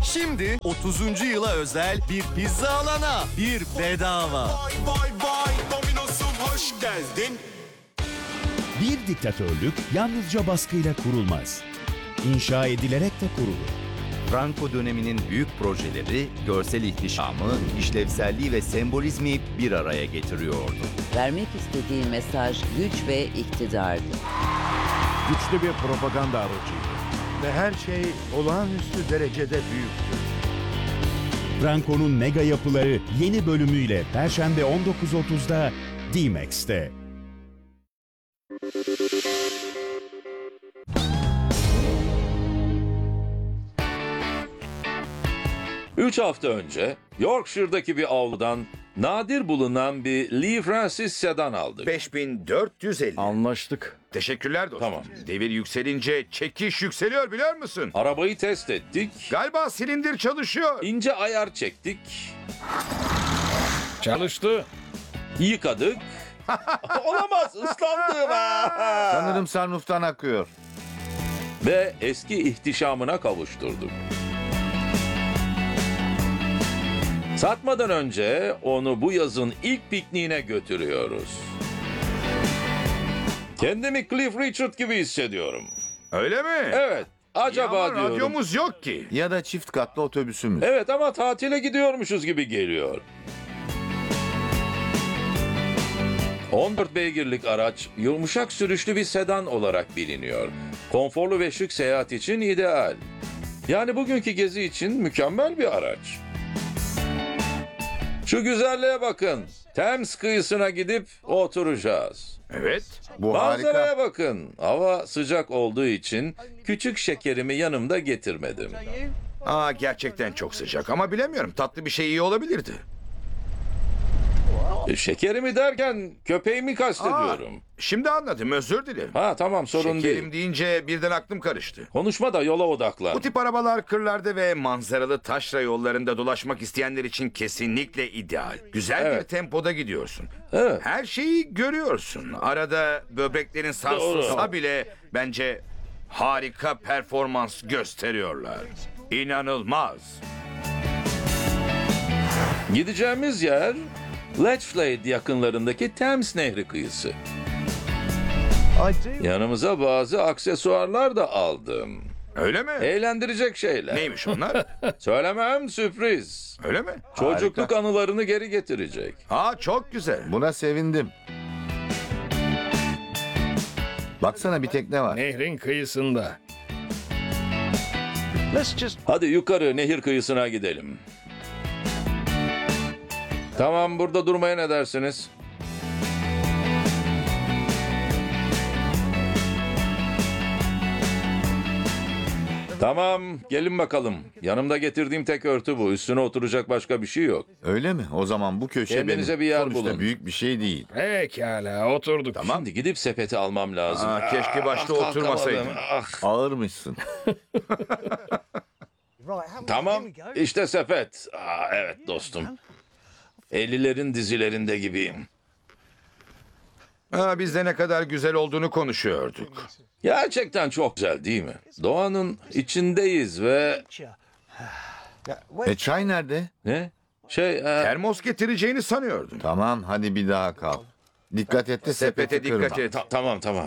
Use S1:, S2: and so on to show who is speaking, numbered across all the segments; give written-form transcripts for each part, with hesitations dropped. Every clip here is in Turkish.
S1: Şimdi 30. yıla özel bir pizza alana bir bedava.
S2: Vay vay vay Domino's'um hoş geldin.
S3: Bir diktatörlük yalnızca baskıyla kurulmaz. İnşa edilerek de kurulur.
S4: Franco döneminin büyük projeleri, görsel ihtişamı, işlevselliği ve sembolizmi bir araya getiriyordu.
S5: Vermek istediği mesaj güç ve iktidardı.
S6: Güçlü bir propaganda aracıydı. Ve her şey olağanüstü derecede büyüktü.
S3: Franco'nun mega yapıları yeni bölümüyle Perşembe 19.30'da D-Max'te.
S7: Üç hafta önce Yorkshire'daki bir avludan nadir bulunan bir Lee Francis sedan aldık.
S8: 5450.
S6: Anlaştık.
S8: Teşekkürler dostum.
S7: Tamam.
S8: Devir yükselince çekiş yükseliyor biliyor musun?
S7: Arabayı test ettik,
S8: Galiba silindir çalışıyor.
S7: ince ayar çektik,
S6: Çalıştı.
S7: yıkadık. Olamaz, ıslandım.
S4: Sanırım sunroof'tan akıyor.
S7: Ve eski ihtişamına kavuşturduk. Satmadan önce onu bu yazın ilk pikniğine götürüyoruz. Kendimi Cliff Richard gibi hissediyorum.
S8: Öyle mi?
S7: Evet, acaba
S8: Ama
S7: diyorum.
S8: radyomuz yok ki.
S4: Ya da çift katlı otobüsümüz.
S7: Evet ama tatile gidiyormuşuz gibi geliyor. 14 beygirlik araç yumuşak sürüşlü bir sedan olarak biliniyor. Konforlu ve şık seyahat için ideal. Yani bugünkü gezi için mükemmel bir araç. Şu güzelliğe bakın. Thames kıyısına gidip oturacağız.
S8: Evet.
S4: Bu
S7: Manzaraya
S4: harika.
S7: bakın. Hava sıcak olduğu için küçük şekerimi yanımda getirmedim.
S8: Gerçekten çok sıcak ama bilemiyorum. Tatlı bir şey iyi olabilirdi.
S7: Şekerimi derken köpeğimi kastediyorum.
S8: Şimdi anladım, özür dilerim.
S7: Ha tamam, sorun
S8: Şekerim
S7: değil.
S8: deyince birden aklım karıştı.
S7: Konuşma da yola odaklan.
S8: Bu tip arabalar kırlarda ve manzaralı taşra yollarında dolaşmak isteyenler için kesinlikle ideal. Güzel bir
S7: Evet.
S8: tempoda gidiyorsun.
S7: Evet.
S8: Her şeyi görüyorsun. Arada böbreklerin sarsılsa
S7: Doğru.
S8: bile bence harika performans gösteriyorlar. İnanılmaz.
S7: Gideceğimiz yer Latchlade yakınlarındaki Thames Nehri kıyısı. Yanımıza bazı aksesuarlar da aldım.
S8: Öyle mi?
S7: Eğlendirecek şeyler.
S8: Neymiş onlar?
S7: Söylemem, sürpriz.
S8: Öyle mi?
S7: Çocukluk anılarını geri getirecek.
S8: Çok güzel.
S4: Buna sevindim. Baksana bir tekne var.
S6: Nehrin kıyısında.
S7: Hadi yukarı nehir kıyısına gidelim. Tamam, burada durmaya ne dersiniz? Tamam, gelin bakalım. Yanımda getirdiğim tek örtü bu. Üstüne oturacak başka bir şey yok.
S4: Öyle mi? O zaman bu köşe
S7: Kendinize
S4: benim.
S7: bir yer
S4: Sonuçta
S7: bulun.
S4: büyük bir şey değil.
S6: Pekala, oturduk.
S7: Şimdi gidip sepeti almam lazım.
S8: Keşke başta
S7: kalkamadım.
S8: oturmasaydın.
S4: Ağırmışsın.
S7: Tamam, işte sepet. Evet dostum. 50'lerin dizilerinde gibiyim.
S8: Biz de ne kadar güzel olduğunu konuşuyorduk.
S7: Gerçekten çok güzel değil mi? Doğanın içindeyiz ve...
S4: Çay nerede?
S7: Ne?
S8: Termos getireceğini sanıyordum.
S4: Tamam, hadi bir daha kalk. Dikkat et de
S8: Sepete
S4: sepeti kırma.
S8: dikkat et.
S7: Tamam.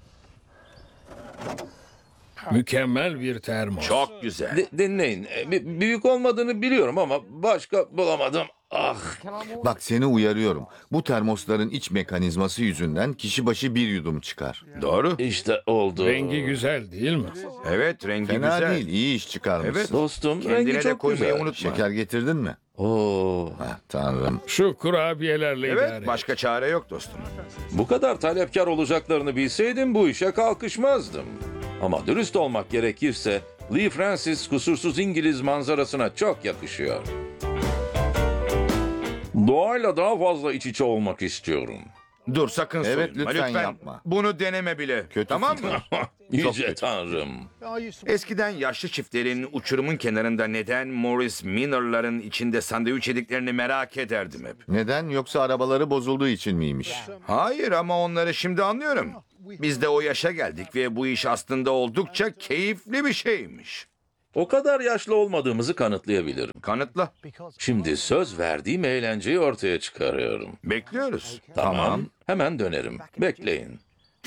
S6: Mükemmel bir termos.
S8: Çok güzel.
S7: Dinleyin. Büyük olmadığını biliyorum ama başka bulamadım.
S4: Bak, seni uyarıyorum. Bu termosların iç mekanizması yüzünden kişi başı bir yudum çıkar.
S8: Doğru.
S7: İşte oldu.
S6: Rengi güzel değil mi?
S8: Evet, rengi
S4: Fena
S8: güzel.
S4: değil, iyi iş çıkarmışsın.
S8: Evet.
S7: Dostum,
S8: Kendine
S7: rengi
S8: de
S7: çok
S8: koymayı
S7: güzel.
S8: unutma.
S4: Şeker getirdin mi?
S7: Oo,
S4: Tanrım.
S6: Şu kurabiyelerle idare
S8: Evet,
S6: et.
S8: başka çare yok dostum.
S7: bu kadar talepkar olacaklarını bilseydim bu işe kalkışmazdım. Ama dürüst olmak gerekirse Lee Francis kusursuz İngiliz manzarasına çok yakışıyor. Doğayla daha fazla iç içe olmak istiyorum.
S8: Dur, sakın
S4: Evet,
S8: soyunma.
S4: lütfen yapma.
S8: Bunu deneme bile.
S4: Kötü
S8: tamam
S4: fikir.
S8: mı?
S7: Yüce Tanrım.
S8: Eskiden yaşlı çiftlerin uçurumun kenarında neden Morris Minor'ların içinde sandviç yediklerini merak ederdim hep.
S4: Neden? Yoksa arabaları bozulduğu için miymiş?
S8: Hayır, ama onları şimdi anlıyorum. Biz de o yaşa geldik ve bu iş aslında oldukça keyifli bir şeymiş.
S7: O kadar yaşlı olmadığımızı kanıtlayabilirim.
S8: Kanıtla.
S7: Şimdi söz verdiğim eğlenceyi ortaya çıkarıyorum.
S8: Bekliyoruz.
S7: Tamam. Hemen dönerim. Bekleyin.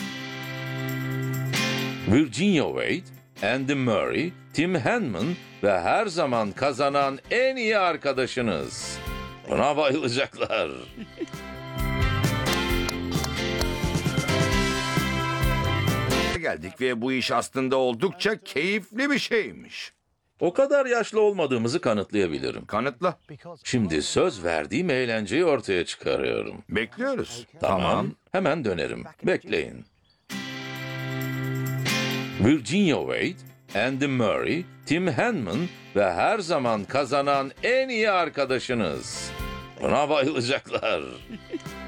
S7: Virginia Wade, Andy Murray, Tim Henman ve her zaman kazanan en iyi arkadaşınız. Buna bayılacaklar.
S8: Geldik ve bu iş aslında oldukça keyifli bir şeymiş.
S7: O kadar yaşlı olmadığımızı kanıtlayabilirim.
S8: Kanıtla.
S7: Şimdi söz verdiğim eğlenceyi ortaya çıkarıyorum.
S8: Bekliyoruz.
S7: Tamam. Hemen dönerim. Bekleyin. Virginia Wade, Andy Murray, Tim Henman ve her zaman kazanan en iyi arkadaşınız. Buna bayılacaklar.